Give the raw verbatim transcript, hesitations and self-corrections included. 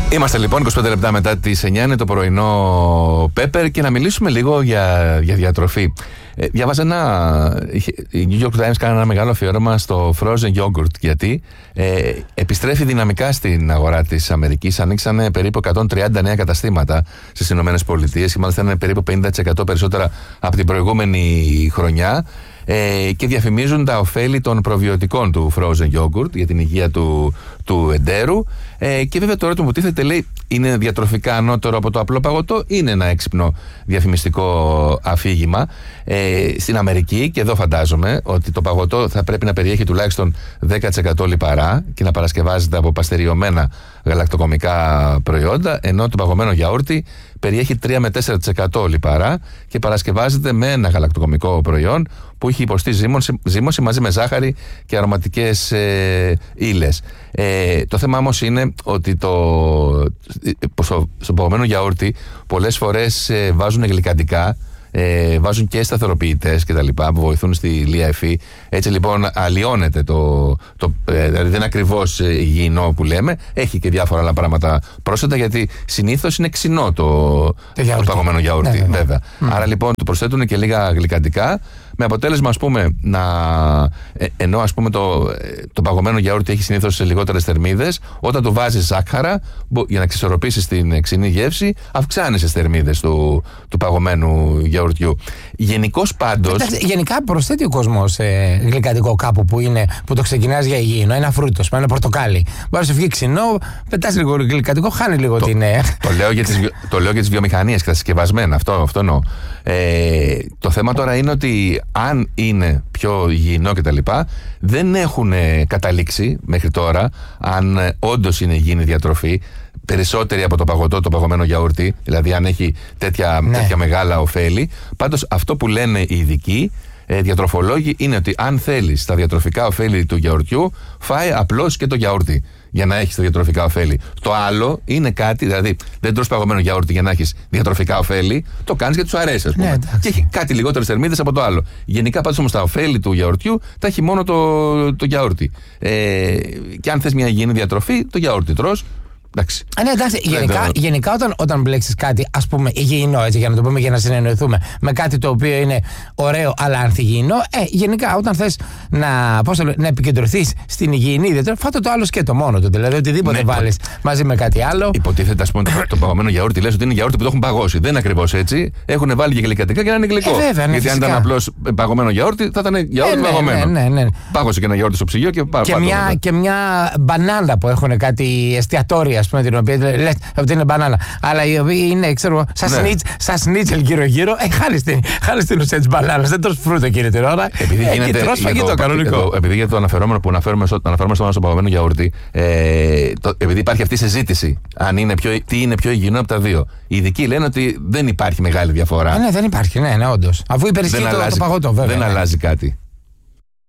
Είμαστε λοιπόν είκοσι πέντε λεπτά μετά τις εννιά, είναι το πρωινό Πέπερ, και να μιλήσουμε λίγο για, για διατροφή. Ε, διάβαζα ένα. Οι New York Times κάνανε ένα μεγάλο αφιέρωμα στο frozen yogurt. Γιατί ε, επιστρέφει δυναμικά στην αγορά της Αμερικής. Ανοίξανε περίπου εκατόν τριάντα νέα καταστήματα στις Ηνωμένες Πολιτείες, και μάλιστα είναι περίπου πενήντα τοις εκατό περισσότερα από την προηγούμενη χρονιά. Ε, και διαφημίζουν τα ωφέλη των προβιωτικών του frozen yogurt για την υγεία του, του εντέρου. Ε, και βέβαια το ερώτημα που τίθεται, λέει, είναι διατροφικά ανώτερο από το απλό παγωτό? Είναι ένα έξυπνο διαφημιστικό αφήγημα. Ε, στην Αμερική, και εδώ φαντάζομαι ότι το παγωτό θα πρέπει να περιέχει τουλάχιστον δέκα τοις εκατό λιπαρά και να παρασκευάζεται από παστεριωμένα γαλακτοκομικά προϊόντα, ενώ το παγωμένο γιαούρτι περιέχει τρία με τέσσερα τοις εκατό λιπαρά και παρασκευάζεται με ένα γαλακτοκομικό προϊόν που έχει υποστεί ζύμωση, ζύμωση μαζί με ζάχαρη και αρωματικές ε, ύλες. Ε, το θέμα όμως είναι ότι το, στο, στο παγωμένο γιαούρτι πολλές φορές ε, βάζουν γλυκαντικά, Ε, βάζουν και σταθεροποιητές και τα λοιπά που βοηθούν στη λιαφή. Έτσι λοιπόν αλλοιώνεται το, το ε, δηλαδή δεν είναι ακριβώς υγιεινό που λέμε. Έχει και διάφορα άλλα πράγματα πρόσθετα, γιατί συνήθως είναι ξινό το, το, το παγωμένο γιαούρτι, ναι, βέβαια. Mm. Άρα λοιπόν του προσθέτουν και λίγα γλυκαντικά, με αποτέλεσμα, ας πούμε, να, ε, ενώ ας πούμε το, το παγωμένο γιαούρτι έχει συνήθως λιγότερες θερμίδες, όταν του βάζεις ζάχαρα για να εξισορροπήσεις την ξινή γεύση, αυξάνεις τις θερμίδες του, του παγωμένου γιαουρτιού. Γενικώς πάντως. Εντάξει, γενικά προσθέτει ο κόσμος ε, γλυκαντικό κάπου που, είναι, που το ξεκινάς για υγιεινό. Ένα φρούτο, ένα πορτοκάλι. Μπορεί να σου βγει ξινό, πετάς λίγο γλυκαντικό, χάνει λίγο το, την. Ε. Το λέω για τις, το λέω για τις βιομηχανίες και τα συσκευασμένα. Αυτό, αυτό εννοώ. Ε, το θέμα τώρα είναι ότι αν είναι πιο υγιεινό κτλ., δεν έχουν καταλήξει μέχρι τώρα αν όντως είναι υγιεινή διατροφή. Περισσότερη από το παγωτό, το παγωμένο γιαούρτι, δηλαδή αν έχει τέτοια, ναι. τέτοια μεγάλα ωφέλη. Πάντως αυτό που λένε οι ειδικοί ε, διατροφολόγοι είναι ότι αν θέλεις τα διατροφικά ωφέλη του γιαουρτιού, φάε απλώς και το γιαούρτι για να έχεις τα διατροφικά ωφέλη. Το άλλο είναι κάτι, δηλαδή δεν τρως παγωμένο γιαούρτι για να έχεις διατροφικά ωφέλη, το κάνεις γιατί σου αρέσει, ας πούμε. Ναι, και έχει κάτι λιγότερες θερμίδες από το άλλο. Γενικά πάντως όμως τα ωφέλη του γιαουρτιού τα έχει μόνο το, το γιαούρτι. Ε, και αν θες μια υγιεινή διατροφή, το γιαούρτι τρως. Εντάξει. Α, ναι, εντάξει. Γενικά, γενικά όταν, όταν μπλέξεις κάτι, ας πούμε, υγιεινό, έτσι, για να το πούμε, για να συνεννοηθούμε, με κάτι το οποίο είναι ωραίο αλλά ανθυγιεινό, ε, γενικά όταν θες να, πώς το, να επικεντρωθείς στην υγιεινή διατροφή, φάτε το άλλο σκέτο μόνο του. Δηλαδή οτιδήποτε ναι, βάλεις υπο... μαζί με κάτι άλλο. Υποτίθεται, ας πούμε, το, το παγωμένο γιαούρτι, λες ότι είναι γιαούρτι που το έχουν παγώσει. Δεν είναι ακριβώς έτσι. Έχουν βάλει και γλυκαντικά για να είναι γλυκό. Ε, βέβαια, ναι, γιατί φυσικά. Αν ήταν απλώς παγωμένο γιαούρτι, θα ήταν γιαούρτι ε, ναι, παγωμένο. Ναι, ναι, ναι. Πάγωσε και ένα γιαούρτι στο ψυγείο και πάει. Και, μια, και μια μπανάνα που έχουν κάτι εστιατόρια, ας πούμε, την οποία λες ότι είναι μπανάνα, αλλά η οποία είναι, ξέρω, σαν ναι. σνίτσελ γύρω-γύρω, ε, χάνεις την, την ουσία της μπανάνας. Δεν τρως φρούτο εκείνη την ώρα. Επειδή ε, γίνεται. Τρως φαγητό κανονικό. Εδώ, επειδή για το αναφερόμενο που αναφέρουμε στο, αναφέρουμε στο, στο παγωμένο γιαούρτι, ε, το, επειδή υπάρχει αυτή η συζήτηση, αν είναι πιο, τι είναι πιο υγιεινό από τα δύο. Οι ειδικοί λένε ότι δεν υπάρχει μεγάλη διαφορά. Ε, ναι, δεν υπάρχει, ναι, ναι, όντως. Αφού υπερισχύει το, το παγωτό, βέβαια. Δεν ναι. αλλάζει κάτι.